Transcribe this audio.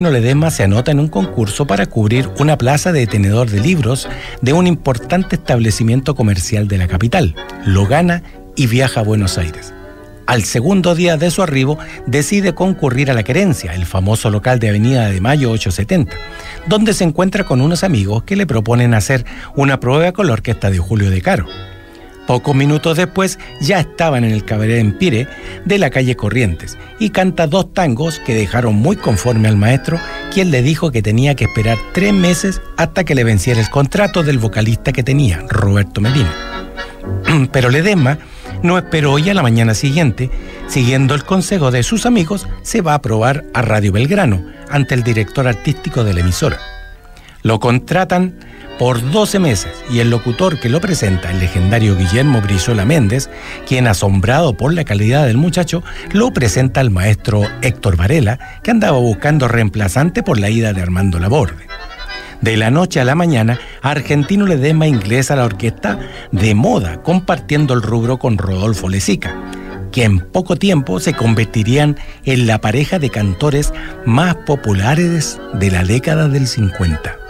Ledesma se anota en un concurso para cubrir una plaza de tenedor de libros de un importante establecimiento comercial de la capital. Lo gana y viaja a Buenos Aires. Al segundo día de su arribo, decide concurrir a La Querencia, el famoso local de Avenida de Mayo 870, donde se encuentra con unos amigos que le proponen hacer una prueba con la orquesta de Julio De Caro. Pocos minutos después ya estaban en el Cabaret Empire de la calle Corrientes y canta 2 tangos que dejaron muy conforme al maestro, quien le dijo que tenía que esperar 3 meses hasta que le venciera el contrato del vocalista que tenía, Roberto Medina. Pero Ledesma no esperó y a la mañana siguiente, siguiendo el consejo de sus amigos, se va a probar a Radio Belgrano ante el director artístico de la emisora. Lo contratan por 12 meses y el locutor que lo presenta, el legendario Guillermo Brizuela Méndez, quien, asombrado por la calidad del muchacho, lo presenta al maestro Héctor Varela, que andaba buscando reemplazante por la ida de Armando Laborde. De la noche a la mañana, Argentino Ledesma ingresa a la orquesta de moda, compartiendo el rubro con Rodolfo Lezica, que en poco tiempo se convertirían en la pareja de cantores más populares de la década del 50.